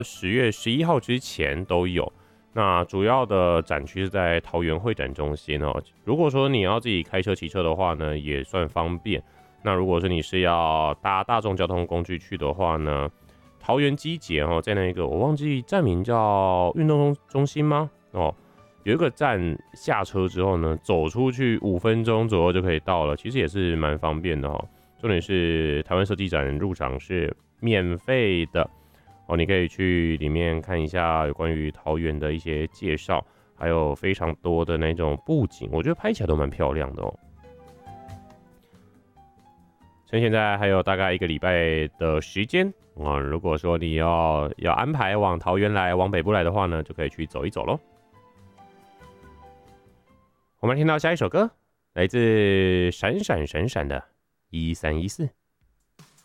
10月11号之前都有。那主要的展区是在桃园会展中心哦。如果说你要自己开车、骑车的话呢，也算方便。那如果说你是要搭大众交通工具去的话呢，桃园机捷哦，在那个我忘记站名叫运动中心吗？哦，有一个站下车之后呢，走出去5分钟左右就可以到了，其实也是蛮方便的哦。重点是台湾设计展入场是免费的哦，你可以去里面看一下有关于桃园的一些介绍，还有非常多的那种布景，我觉得拍起来都蛮漂亮的哦。趁现在还有大概1个礼拜的时间如果说你要安排往桃园来、往北部来的话呢，就可以去走一走咯。我们听到下一首歌，来自闪闪闪闪的1314。